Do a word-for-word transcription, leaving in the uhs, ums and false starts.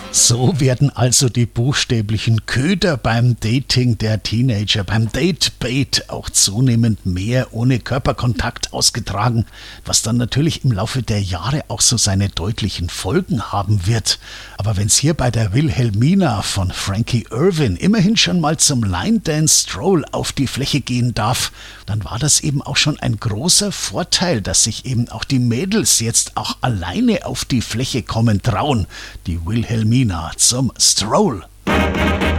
So werden also die buchstäblichen Köder beim Dating der Teenager, beim Date-Bait auch zunehmend mehr ohne Körperkontakt ausgetragen, was dann natürlich im Laufe der Jahre auch so seine deutlichen Folgen haben wird. Aber wenn es hier bei der Wilhelmina von Frankie Irwin immerhin schon mal zum Line-Dance-Stroll auf die Fläche gehen darf, dann war das eben auch schon ein großer Vorteil, dass sich eben auch die Mädels jetzt auch alleine auf die Fläche kommen trauen. Die Wilhelmina zum Stroll.